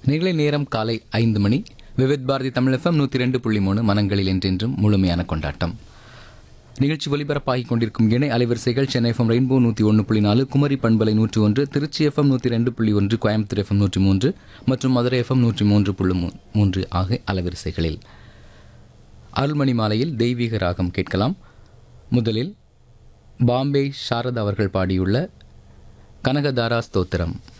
நிகழ நேரம் காலை 5 மணி. விவித் பாரதி தமிழ் FM 102.3 மனங்களில் என்றென்றும் முழுமையான கொண்டாட்டம். நிகழ்ச்சி ஒலிபரப்பாகிக் கொண்டிருக்கும் இணை அலைவரிசைகள் சென்னை FM ரெயின்போ 101.4, குமரி பண்பலை 101, திருச்சி FM 102.1, கோயம்புத்தூர் FM 103 மற்றும் மதுரை FM 103.3 ஆகிய அலைவரிசைகளில் அருள்மணி மாலையில் தெய்வீக ராகம் கேட்கலாம். முதலில் பாம்பே சாரதா அவர்கள் பாடியுள்ள கனகதாரா ஸ்தோத்திரம்.